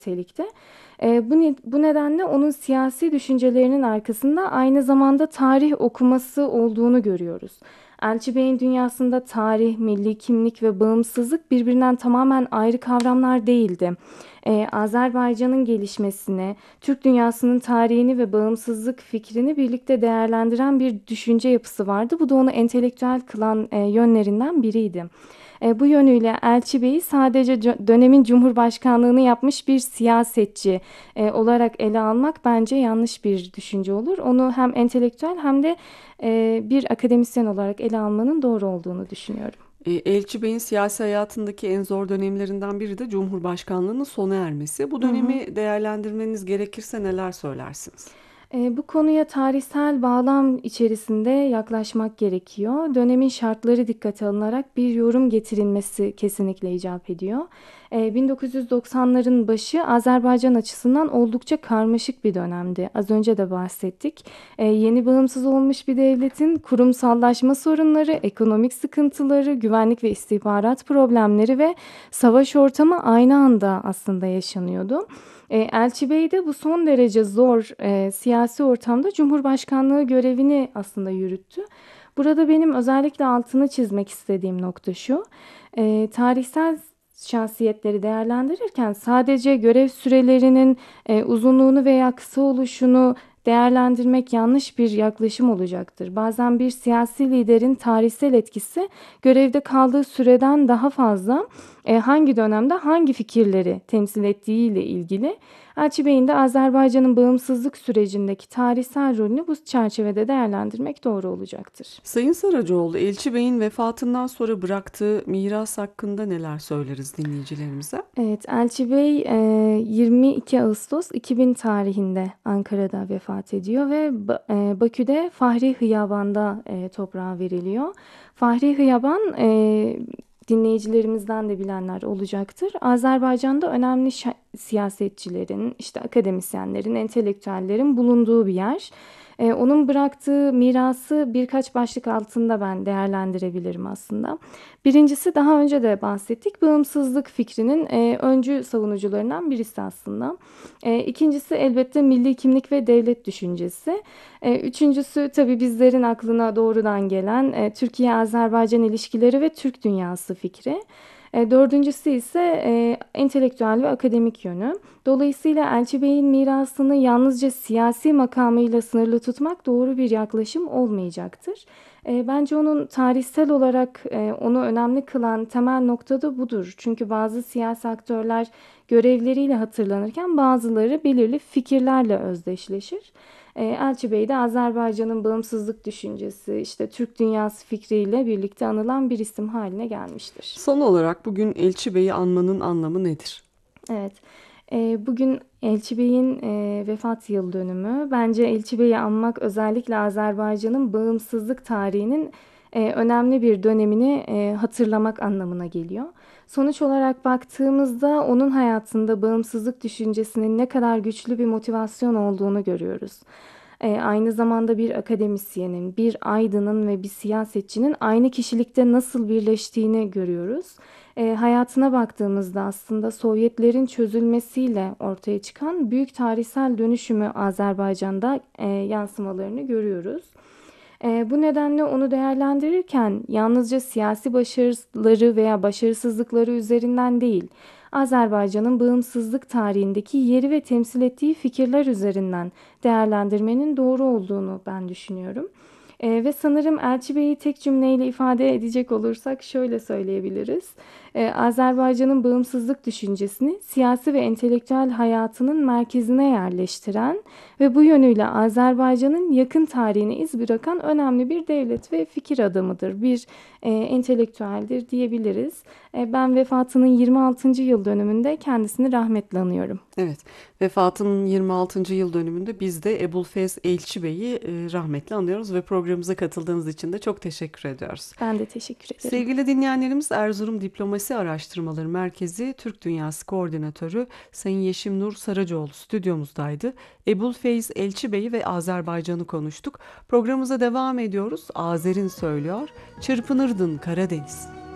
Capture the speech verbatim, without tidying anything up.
nitelikte. E, bu, ne- bu nedenle onun siyasi düşüncelerinin arkasında aynı zamanda tarih okuması olduğunu görüyoruz. Elçi Bey'in dünyasında tarih, milli kimlik ve bağımsızlık birbirinden tamamen ayrı kavramlar değildi. E, Azerbaycan'ın gelişmesini, Türk dünyasının tarihini ve bağımsızlık fikrini birlikte değerlendiren bir düşünce yapısı vardı. Bu da onu entelektüel kılan e, yönlerinden biriydi. E, bu yönüyle Elçi Bey'i sadece co- dönemin cumhurbaşkanlığını yapmış bir siyasetçi e, olarak ele almak bence yanlış bir düşünce olur. Onu hem entelektüel hem de e, bir akademisyen olarak ele almanın doğru olduğunu düşünüyorum. E, Elçi Bey'in siyasi hayatındaki en zor dönemlerinden biri de Cumhurbaşkanlığının sona ermesi. Bu Hı hı. dönemi değerlendirmeniz gerekirse neler söylersiniz? E, bu konuya tarihsel bağlam içerisinde yaklaşmak gerekiyor. Dönemin şartları dikkate alınarak bir yorum getirilmesi kesinlikle icap ediyor. E, bin dokuz yüz doksanların başı Azerbaycan açısından oldukça karmaşık bir dönemdi. Az önce de bahsettik. E, yeni bağımsız olmuş bir devletin kurumsallaşma sorunları, ekonomik sıkıntıları, güvenlik ve istihbarat problemleri ve savaş ortamı aynı anda aslında yaşanıyordu. E, Elçi Bey de bu son derece zor e, siyasi ortamda Cumhurbaşkanlığı görevini aslında yürüttü. Burada benim özellikle altını çizmek istediğim nokta şu. E, tarihsel şahsiyetleri değerlendirirken sadece görev sürelerinin e, uzunluğunu veya kısa oluşunu değerlendirmek yanlış bir yaklaşım olacaktır. Bazen bir siyasi liderin tarihsel etkisi görevde kaldığı süreden daha fazla e, hangi dönemde hangi fikirleri temsil ettiği ile ilgili. Elçi Bey'in de Azerbaycan'ın bağımsızlık sürecindeki tarihsel rolünü bu çerçevede değerlendirmek doğru olacaktır. Sayın Saracoğlu, Elçi Bey'in vefatından sonra bıraktığı miras hakkında neler söyleriz dinleyicilerimize? Evet, Elçi Bey e, yirmi iki Ağustos iki bin tarihinde Ankara'da vefat ediyor ve Ba- e, Bakü'de Fahri Hıyaban'da e, toprağa veriliyor. Fahri Hıyaban, e, dinleyicilerimizden de bilenler olacaktır. Azerbaycan'da önemli şa- siyasetçilerin, işte akademisyenlerin, entelektüellerin bulunduğu bir yer. E, onun bıraktığı mirası birkaç başlık altında ben değerlendirebilirim aslında. Birincisi, daha önce de bahsettik, bağımsızlık fikrinin e, öncü savunucularından birisi aslında. E, ikincisi elbette milli kimlik ve devlet düşüncesi. E, üçüncüsü tabii bizlerin aklına doğrudan gelen e, Türkiye-Azerbaycan ilişkileri ve Türk dünyası fikri. E, dördüncüsü ise e, entelektüel ve akademik yönü. Dolayısıyla Elçi Bey'in mirasını yalnızca siyasi makamıyla sınırlı tutmak doğru bir yaklaşım olmayacaktır. E, bence onun tarihsel olarak e, onu önemli kılan temel nokta da budur. Çünkü bazı siyasi aktörler görevleriyle hatırlanırken bazıları belirli fikirlerle özdeşleşir. E, Elçi Bey de Azerbaycan'ın bağımsızlık düşüncesi, işte Türk dünyası fikriyle birlikte anılan bir isim haline gelmiştir. Son olarak bugün Elçi Bey'i anmanın anlamı nedir? Evet. Ee, bugün Elçi Bey'in e, vefat yıl dönümü. Bence Elçi Bey'i anmak özellikle Azerbaycan'ın bağımsızlık tarihinin e, önemli bir dönemini e, hatırlamak anlamına geliyor. Sonuç olarak baktığımızda onun hayatında bağımsızlık düşüncesinin ne kadar güçlü bir motivasyon olduğunu görüyoruz. E, aynı zamanda bir akademisyenin, bir aydının ve bir siyasetçinin aynı kişilikte nasıl birleştiğini görüyoruz. E, hayatına baktığımızda aslında Sovyetlerin çözülmesiyle ortaya çıkan büyük tarihsel dönüşümü Azerbaycan'da e, yansımalarını görüyoruz. E, bu nedenle onu değerlendirirken yalnızca siyasi başarıları veya başarısızlıkları üzerinden değil, Azerbaycan'ın bağımsızlık tarihindeki yeri ve temsil ettiği fikirler üzerinden değerlendirmenin doğru olduğunu ben düşünüyorum. E, ve sanırım Elçi Bey'i tek cümleyle ifade edecek olursak şöyle söyleyebiliriz. E, Azerbaycan'ın bağımsızlık düşüncesini siyasi ve entelektüel hayatının merkezine yerleştiren ve bu yönüyle Azerbaycan'ın yakın tarihine iz bırakan önemli bir devlet ve fikir adamıdır, bir e, entelektüeldir diyebiliriz. E, ben vefatının yirmi altıncı yıl dönümünde kendisini rahmetle anıyorum. Evet, vefatının yirmi altıncı yıl dönümünde biz de Ebulfez Elçi Bey'i e, rahmetle anıyoruz ve programımıza katıldığınız için de çok teşekkür ediyoruz. Ben de teşekkür ederim. Sevgili dinleyenlerimiz, Erzurum Diplomasi Araştırmaları Merkezi Türk Dünyası Koordinatörü Sayın Yeşim Nur Saracoğlu stüdyomuzdaydı. Ebulfez Elçi Bey'i ve Azerbaycan'ı konuştuk. Programımıza devam ediyoruz. Azer'in söylüyor, Çırpınırdın Karadeniz.